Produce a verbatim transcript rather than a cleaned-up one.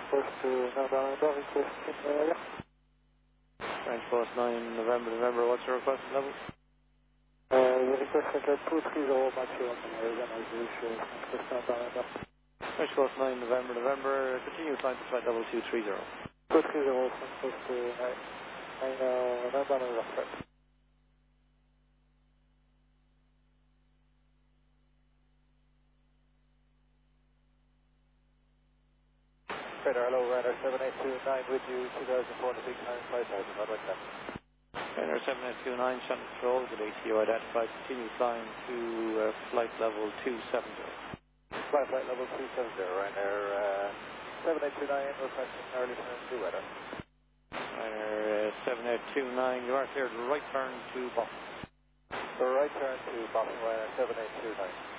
Request to November, request in the area. French Boss nine, November, November, what's your request level? Uh, the request is at two three zero maximum in area, and I'll use uh, request November. French Boss nine, November, November, continue climb to flight level two three zero. two three zero, request to nine, nine, uh, November, November. Radar, hello, radar seven eight two nine with you, two thousand four hundred big time, five thousand, how about that? Radar seven eight two nine, channel control, good A T O identified, continue climb to uh, flight level two seven zero. Flight flight level two seven zero, right there, uh, seven eight two nine, requesting early turn to weather. Radar uh, seven eight two nine, you are cleared right turn to Boston. Right turn to Boston, radar seven eight two nine.